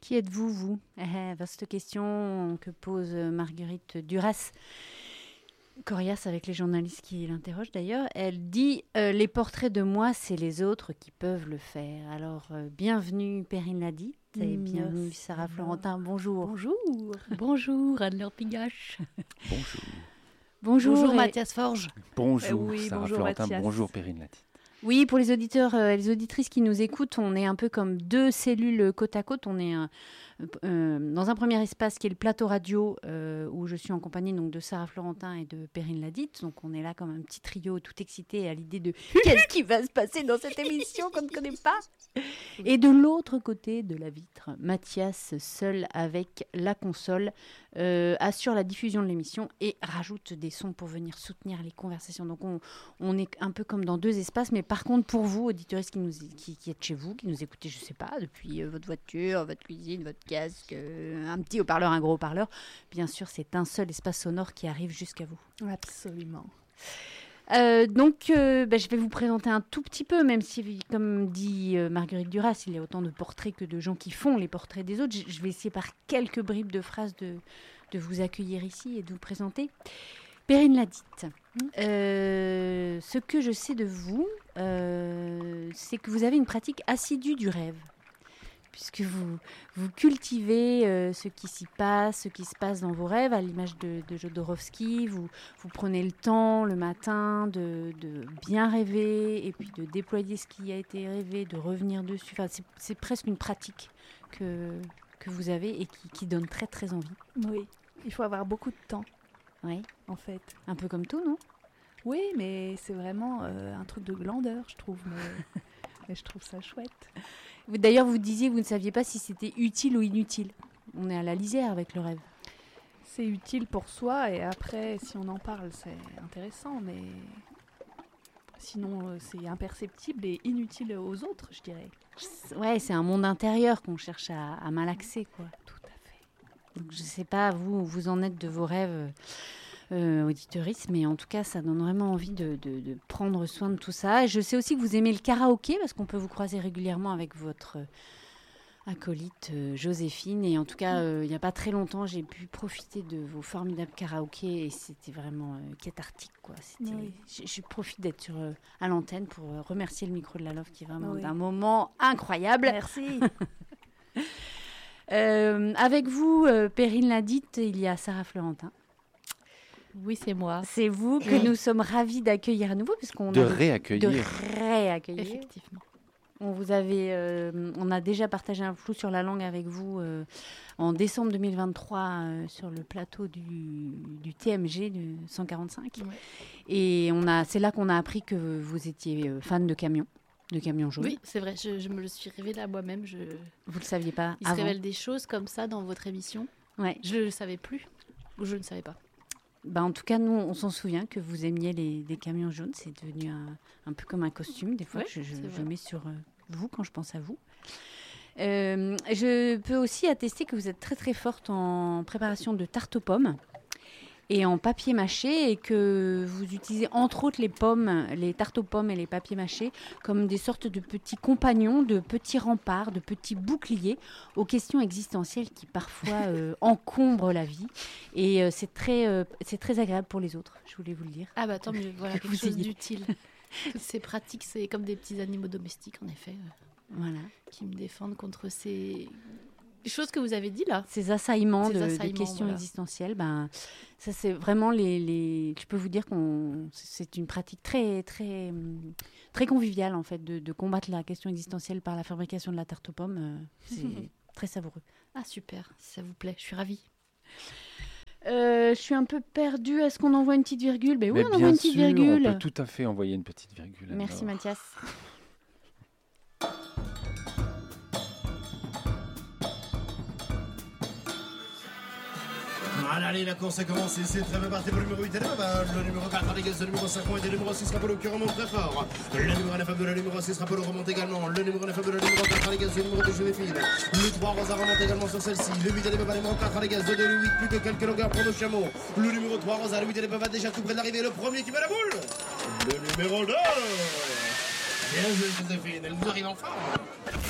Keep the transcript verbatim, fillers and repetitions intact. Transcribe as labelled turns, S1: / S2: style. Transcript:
S1: Qui êtes-vous, vous ? eh, Vaste question que pose Marguerite Duras. Coriace avec les journalistes qui l'interrogent d'ailleurs. Elle dit euh, « Les portraits de moi, c'est les autres qui peuvent le faire ». Alors, euh, bienvenue Perrine Ladite et bienvenue Merci. Sarah Florentin. Bonjour.
S2: Bonjour.
S3: Bonjour Anne-Laure Pigache.
S4: Bonjour.
S1: Bonjour,
S3: bonjour
S1: et...
S3: Mathias Forge.
S4: Bonjour
S2: euh, oui,
S4: Sarah
S2: bonjour,
S4: Florentin.
S2: Mathias.
S4: Bonjour Perrine Ladite.
S1: Oui, pour les auditeurs et euh, les auditrices qui nous écoutent, on est un peu comme deux cellules côte à côte. On est euh, euh, dans un premier espace qui est le plateau radio euh, où je suis en compagnie donc, de Sarah Florentin et de Perrine Ladite. Donc on est là comme un petit trio tout excité à l'idée de qu'est-ce qui va se passer dans cette émission qu'on ne connaît pas. Et de l'autre côté de la vitre, Mathias, seul avec la console, euh, assure la diffusion de l'émission et rajoute des sons pour venir soutenir les conversations. Donc on, on est un peu comme dans deux espaces, mais par contre pour vous, auditeuristes qui, nous, qui, qui êtes chez vous, qui nous écoutez, je ne sais pas, depuis euh, votre voiture, votre cuisine, votre casque, euh, un petit haut-parleur, un gros haut-parleur, bien sûr c'est un seul espace sonore qui arrive jusqu'à vous.
S2: Absolument.
S1: Euh, donc, euh, bah, je vais vous présenter un tout petit peu, même si, comme dit euh, Marguerite Duras, il y a autant de portraits que de gens qui font les portraits des autres. Je, je vais essayer par quelques bribes de phrases de, de vous accueillir ici et de vous présenter. Perrine Ladite, mmh. euh, ce que je sais de vous, euh, c'est que vous avez une pratique assidue du rêve. Puisque vous, vous cultivez euh, ce qui s'y passe, ce qui se passe dans vos rêves, à l'image de, de Jodorowsky, vous, vous prenez le temps le matin de, de bien rêver et puis de déployer ce qui a été rêvé, de revenir dessus. Enfin, c'est, c'est presque une pratique que, que vous avez et qui, qui donne très très envie.
S2: Oui, il faut avoir beaucoup de temps,
S1: oui.
S2: en fait.
S1: Un peu comme tout, non ?
S2: Oui, mais c'est vraiment euh, un truc de glandeur, je trouve. Mais... Et je trouve ça chouette.
S1: D'ailleurs, vous disiez que vous ne saviez pas si c'était utile ou inutile. On est à la lisière avec le rêve.
S2: C'est utile pour soi et après, si on en parle, c'est intéressant, mais sinon, c'est imperceptible et inutile aux autres, je dirais.
S1: Ouais, c'est un monde intérieur qu'on cherche à, à malaxer, quoi.
S2: Tout à fait.
S1: Donc, je ne sais pas, vous, vous en êtes de vos rêves... Euh, auditeuriste, mais en tout cas ça donne vraiment envie de, de, de prendre soin de tout ça. Et je sais aussi que vous aimez le karaoké parce qu'on peut vous croiser régulièrement avec votre euh, acolyte euh, Joséphine, et en tout cas euh, il n'y a pas très longtemps j'ai pu profiter de vos formidables karaokés et c'était vraiment euh, cathartique, quoi. C'était... Oui. Je, je profite d'être sur, euh, à l'antenne pour euh, remercier le micro de la Love qui est vraiment oui. un moment incroyable.
S2: Merci.
S1: euh, avec vous euh, Perrine Ladite, il y a Sarah Florentin.
S3: Oui, c'est moi.
S1: C'est vous que oui. nous sommes ravis d'accueillir à nouveau. Puisqu'on
S4: de
S1: a
S4: réaccueillir.
S1: De réaccueillir.
S3: Effectivement.
S1: On, vous avait, euh, on a déjà partagé un flou sur la langue avec vous euh, en décembre deux mille vingt-trois euh, sur le plateau du, du T M G du cent quarante-cinq. Ouais. Et on a, c'est là qu'on a appris que vous étiez fan de camions. De camions jaunes.
S3: Oui, c'est vrai, je, je me le suis révélée à moi-même. Je...
S1: Vous ne le saviez pas
S3: Il
S1: avant.
S3: se révèle des choses comme ça dans votre émission.
S1: Ouais.
S3: Je ne le savais plus, ou je ne savais pas.
S1: Bah en tout cas, nous, on s'en souvient que vous aimiez les, les camions jaunes. C'est devenu un, un peu comme un costume, des fois, ouais, que je, je, je mets sur euh, vous quand je pense à vous. Euh, je peux aussi attester que vous êtes très, très forte en préparation de tartes aux pommes et en papier mâché, et que vous utilisez entre autres les pommes, les tartes aux pommes et les papiers mâchés comme des sortes de petits compagnons, de petits remparts, de petits boucliers aux questions existentielles qui parfois euh, encombrent la vie. Et euh, c'est très, euh, c'est très agréable pour les autres, je voulais vous le dire.
S3: Ah bah tant mieux, voilà, quelque chose d'utile. C'est pratique, c'est comme des petits animaux domestiques en effet, euh,
S1: voilà.
S3: qui me défendent contre ces... Les choses que vous avez dit là.
S1: Ces assaillements,
S3: Ces
S1: de,
S3: assaillements
S1: de questions
S3: voilà.
S1: existentielles, ben, ça c'est vraiment les, les... Je peux vous dire que c'est une pratique très, très, très conviviale en fait, de, de combattre la question existentielle par la fabrication de la tarte aux pommes. Euh, c'est très savoureux.
S3: Ah super, si ça vous plaît, je suis ravie.
S1: Euh, je suis un peu perdue. Est-ce qu'on envoie une petite virgule ? Ben oui,
S4: Mais
S1: on envoie une petite
S4: sûr,
S1: virgule.
S4: On peut tout à fait envoyer une petite virgule.
S1: Merci
S4: alors.
S1: Mathias.
S5: Allez, allez, la course a commencé, c'est très bien parti pour le numéro huit, elle est pas mal. Le numéro quatre, les gars, le numéro cinq, et le numéro six, Rapolo qui remonte très fort. Le numéro neuf, le numéro six, Rapolo remonte également. Le numéro neuf, le numéro quatre, les gars, le numéro de Joséphine. Le trois, Rosa remonte également sur celle-ci. Le huit, elle est pas mal, le numéro quatre, les gars, le deux, le huit, plus que quelques longueurs pour nos chameaux. Le numéro trois, Rosa, le huit, elle est pas mal, déjà tout près de l'arrivée. Le premier qui met la boule. Le numéro deux. Bien joué, Joséphine, elle nous arrive en forme.